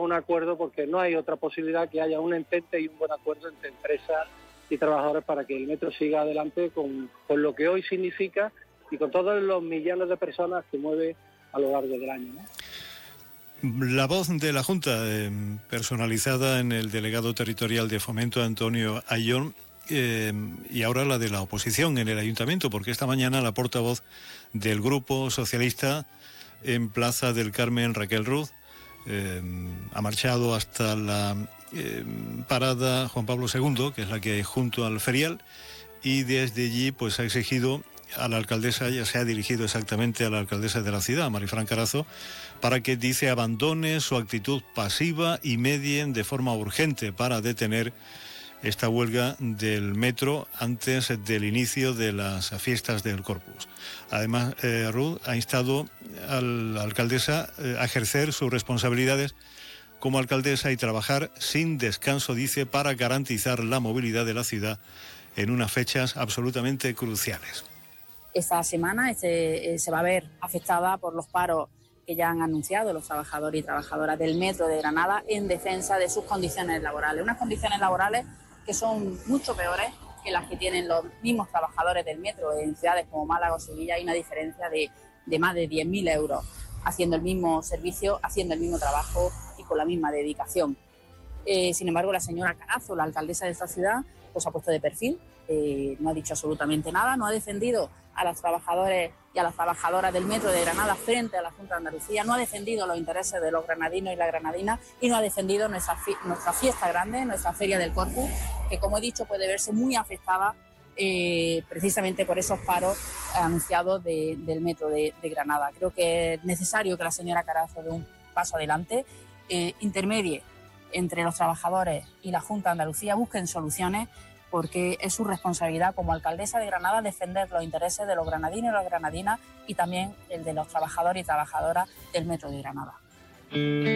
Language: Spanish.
un acuerdo, porque no hay otra posibilidad que haya un entente y un buen acuerdo entre empresas y trabajadores para que el metro siga adelante con lo que hoy significa y con todos los millones de personas que mueve a lo largo del año, ¿no? La voz de la Junta, personalizada en el delegado territorial de Fomento, Antonio Ayllón, y ahora la de la oposición en el Ayuntamiento, porque esta mañana la portavoz del Grupo Socialista en Plaza del Carmen, Raquel Ruz, ha marchado hasta la parada Juan Pablo II, que es la que hay junto al ferial, y desde allí pues ha exigido a la alcaldesa, ya se ha dirigido exactamente a la alcaldesa de la ciudad, Marifran Carazo, para que, dice, abandone su actitud pasiva y medien de forma urgente para detener esta huelga del metro antes del inicio de las fiestas del Corpus. Además, Ruth ha instado a la alcaldesa a ejercer sus responsabilidades como alcaldesa y trabajar sin descanso, dice, para garantizar la movilidad de la ciudad en unas fechas absolutamente cruciales. Esta semana se va a ver afectada por los paros que ya han anunciado los trabajadores y trabajadoras del Metro de Granada en defensa de sus condiciones laborales. Unas condiciones laborales que son mucho peores que las que tienen los mismos trabajadores del Metro en ciudades como Málaga o Sevilla. Hay una diferencia de más de 10.000 euros haciendo el mismo servicio, haciendo el mismo trabajo y con la misma dedicación. Sin embargo, la señora Carazo, la alcaldesa de esta ciudad, pues ha puesto de perfil, no ha dicho absolutamente nada, no ha defendido a los trabajadores y a las trabajadoras del Metro de Granada frente a la Junta de Andalucía, no ha defendido los intereses de los granadinos y las granadinas y no ha defendido nuestra fiesta grande, nuestra Feria del Corpus, que, como he dicho, puede verse muy afectada precisamente por esos paros anunciados del Metro de Granada. Creo que es necesario que la señora Carazo dé un paso adelante, intermedie entre los trabajadores y la Junta de Andalucía, busquen soluciones, porque es su responsabilidad como alcaldesa de Granada defender los intereses de los granadinos y las granadinas y también el de los trabajadores y trabajadoras del Metro de Granada.